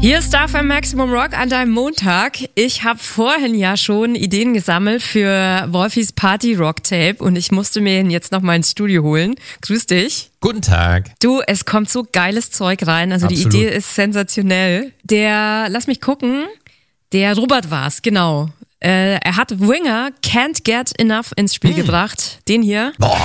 Hier ist Star FM Maximum Rock an deinem Montag. Ich habe vorhin ja schon Ideen gesammelt für Wolfis Party Rock Tape und ich musste mir ihn jetzt noch mal ins Studio holen. Grüß dich. Guten Tag. Du, es kommt so geiles Zeug rein, also Absolut. Die Idee ist sensationell. Lass mich gucken, der Robert war's, genau. Er hat Winger Can't Get Enough ins Spiel gebracht. Den hier. Boah.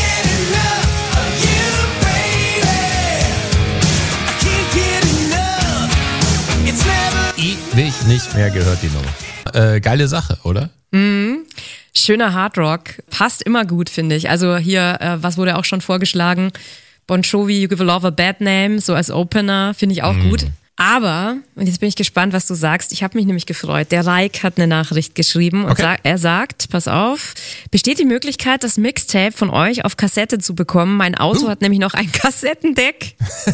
Ewig nicht mehr gehört die Nummer. Geile Sache, oder? Schöner Hardrock. Passt immer gut, finde ich. Also hier, was wurde auch schon vorgeschlagen? Bon Jovi, You Give a Love a Bad Name, so als Opener, finde ich auch gut. Aber, und jetzt bin ich gespannt, was du sagst, ich habe mich nämlich gefreut, der Reik hat eine Nachricht geschrieben und er sagt, pass auf, besteht die Möglichkeit, das Mixtape von euch auf Kassette zu bekommen? Mein Auto hat nämlich noch ein Kassettendeck.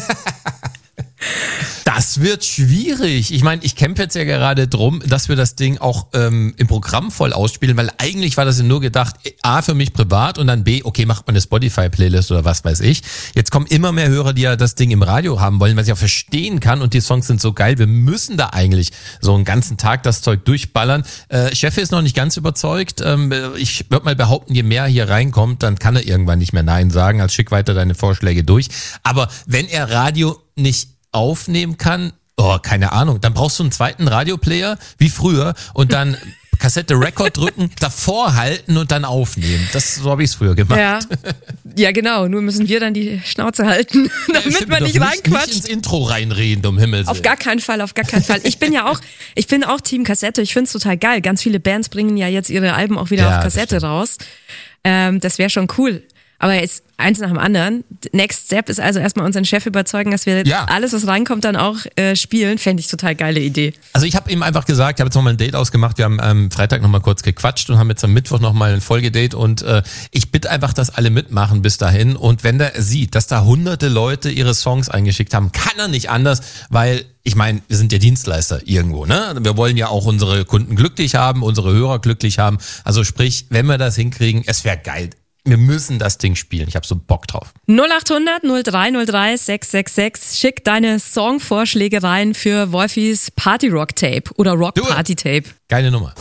Das wird schwierig. Ich meine, ich kämpfe jetzt ja gerade drum, dass wir das Ding auch im Programm voll ausspielen, weil eigentlich war das ja nur gedacht, A, für mich privat und dann B, okay, macht man eine Spotify-Playlist oder was weiß ich. Jetzt kommen immer mehr Hörer, die ja das Ding im Radio haben wollen, was ich auch verstehen kann und die Songs sind so geil. Wir müssen da eigentlich so einen ganzen Tag das Zeug durchballern. Chef ist noch nicht ganz überzeugt. Ich würde mal behaupten, je mehr hier reinkommt, dann kann er irgendwann nicht mehr Nein sagen. Also schick weiter deine Vorschläge durch. Aber wenn er Radio nicht aufnehmen kann, keine Ahnung, dann brauchst du einen zweiten Radioplayer, wie früher, und dann Kassette Record drücken, davor halten und dann aufnehmen. So habe ich es früher gemacht. Ja, genau, nur müssen wir dann die Schnauze halten, damit man nicht reinquatscht. Nicht ins Intro reinreden, um Himmels Willen. Auf gar keinen Fall. Ich bin auch Team Kassette, ich finde es total geil. Ganz viele Bands bringen ja jetzt ihre Alben auch wieder auf Kassette raus. Das wäre schon cool. Aber jetzt eins nach dem anderen. Next Step ist also erstmal unseren Chef überzeugen, dass wir alles, was reinkommt, dann auch spielen. Fände ich total geile Idee. Also ich habe ihm einfach gesagt, ich habe jetzt nochmal ein Date ausgemacht. Wir haben am Freitag nochmal kurz gequatscht und haben jetzt am Mittwoch nochmal ein Folgedate. Und ich bitte einfach, dass alle mitmachen bis dahin. Und wenn der sieht, dass da hunderte Leute ihre Songs eingeschickt haben, kann er nicht anders, weil ich meine, wir sind ja Dienstleister irgendwo, ne? Wir wollen ja auch unsere Kunden glücklich haben, unsere Hörer glücklich haben. Also sprich, wenn wir das hinkriegen, es wäre geil. Wir müssen das Ding spielen. Ich habe so Bock drauf. 0800 0303 666. Schick deine Songvorschläge rein für Wolfis Party Rock Tape oder Rock Party Tape. Geile Nummer.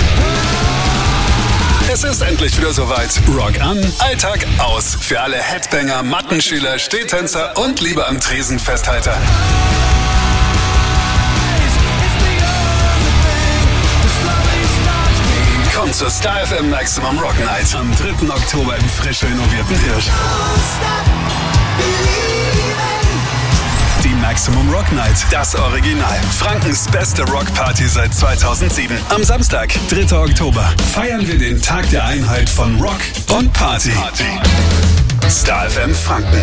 Es ist endlich wieder soweit. Rock an, Alltag aus. Für alle Headbanger, Mattenschüler, Stehtänzer und Liebe am Tresen Festhalter. Kommt zur Star FM Maximum Rock Night am 3. Oktober im frisch renovierten Hirsch. Die Maximum Rock Night, das Original. Frankens beste Rockparty seit 2007. Am Samstag, 3. Oktober, feiern wir den Tag der Einheit von Rock und Party. Star FM Franken.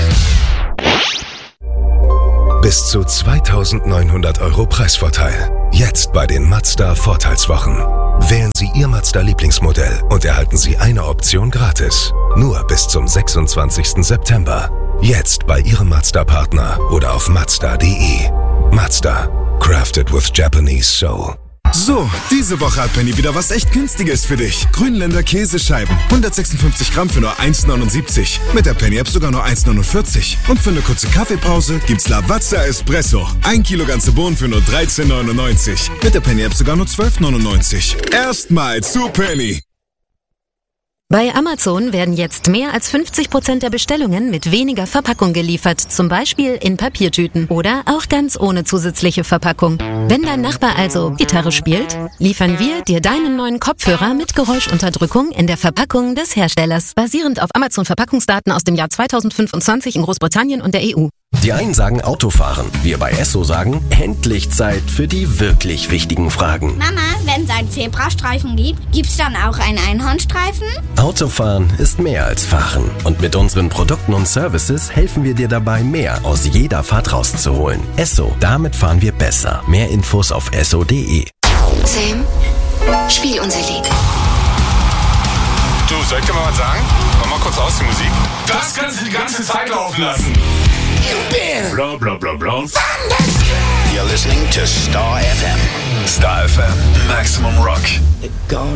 Bis zu 2.900 € Preisvorteil. Jetzt bei den Mazda Vorteilswochen. Wählen Sie Ihr Mazda-Lieblingsmodell und erhalten Sie eine Option gratis. Nur bis zum 26. September. Jetzt bei Ihrem Mazda-Partner oder auf Mazda.de. Mazda. Crafted with Japanese soul. So, diese Woche hat Penny wieder was echt Günstiges für dich. Grünländer Käsescheiben. 156 Gramm für nur 1,79. Mit der Penny-App sogar nur 1,49. Und für eine kurze Kaffeepause gibt's Lavazza Espresso. 1 Kilo ganze Bohnen für nur 13,99. Mit der Penny-App sogar nur 12,99. Erstmal zu Penny. Bei Amazon werden jetzt mehr als 50% der Bestellungen mit weniger Verpackung geliefert, zum Beispiel in Papiertüten oder auch ganz ohne zusätzliche Verpackung. Wenn dein Nachbar also Gitarre spielt, liefern wir dir deinen neuen Kopfhörer mit Geräuschunterdrückung in der Verpackung des Herstellers, basierend auf Amazon-Verpackungsdaten aus dem Jahr 2025 in Großbritannien und der EU. Die einen sagen Autofahren, wir bei Esso sagen, endlich Zeit für die wirklich wichtigen Fragen. Mama, wenn es einen Zebrastreifen gibt, gibt's dann auch einen Einhornstreifen? Autofahren ist mehr als Fahren. Und mit unseren Produkten und Services helfen wir dir dabei, mehr aus jeder Fahrt rauszuholen. Esso, damit fahren wir besser. Mehr Infos auf esso.de. Sam, spiel unser Lied. Du, soll ich dir mal was sagen? Mach mal kurz aus die Musik. Das kannst du die ganze Zeit laufen lassen. Bla bla bla bla. You're listening to Star FM. Star FM Maximum Rock.